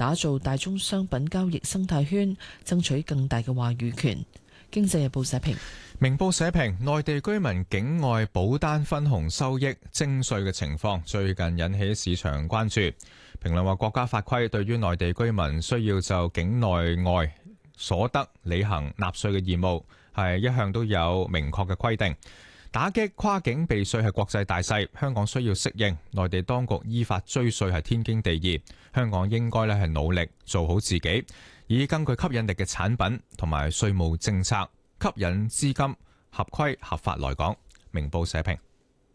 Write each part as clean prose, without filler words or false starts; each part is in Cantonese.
打造大宗商品交易生態圈，爭取更大嘅話語權。經濟日報社評。 明報社評，內地居民境外保單分紅收益徵稅嘅情況最近引起市場關注。評論話，國家法規對於內地居民需要就境內外所得履行納稅嘅義務，係一向都有明確嘅規定。打擊跨境避稅係國際大勢，香港需要適應。內地當局依法追稅係天經地義，香港應該係努力做好自己，以更具吸引力嘅產品同埋稅務政策吸引資金合規合法來港。明報社評。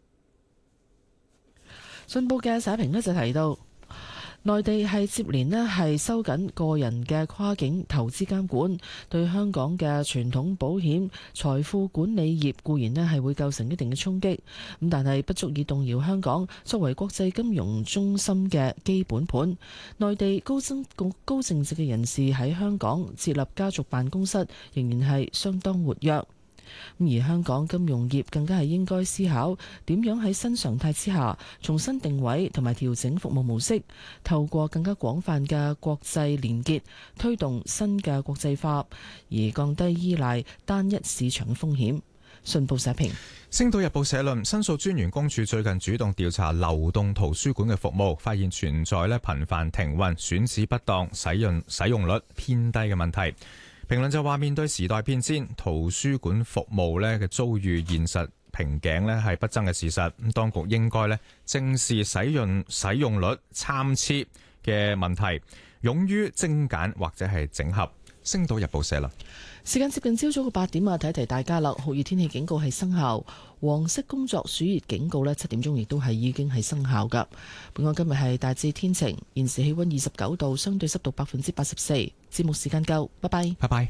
信報嘅社評呢就提到，內地係接連呢係收緊個人嘅跨境投資監管，對香港嘅傳統保險、財富管理業固然呢係會構成一定嘅衝擊，咁但係不足以動搖香港作為國際金融中心嘅基本盤。內地高淨值嘅人士喺香港設立家族辦公室，仍然係相當活躍。而香港金融業更加係應該思考點樣喺新常態之下重新定位同埋調整服務模式，透過更加廣泛嘅國際連結，推動新嘅國際化，而降低依賴單一市場嘅風險。信報社評。 星島日報社論，申訴專員公署最近主動調查流動圖書館嘅服務，發現存在頻繁停運、選址不當、使用率偏低嘅問題。評論就話，面對時代變遷，圖書館服務嘅遭遇現實瓶頸係不爭嘅事實。咁當局應該正視使用率參差嘅問題，勇於精簡或者係整合。星島日報社論。 時間接近朝早嘅8點啊，提一提大家啦，酷熱天氣警告係生效，黃色工作暑熱警告7點鐘亦都係已經係生效噶。本港今日係大致天晴，現時氣溫29度，相對濕度84%。節目時間夠，拜拜。 拜拜。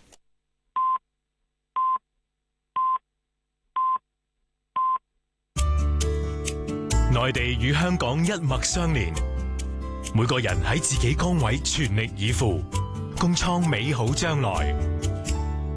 內地與香港一脈相連，每個人喺自己崗位全力以赴，共創美好將來。